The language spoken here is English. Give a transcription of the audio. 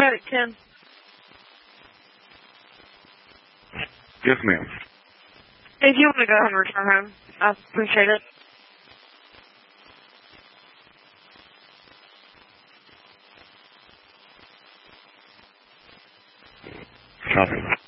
Right, Ken. Yes, ma'am. If you want to go ahead and return home, I appreciate it. Copy.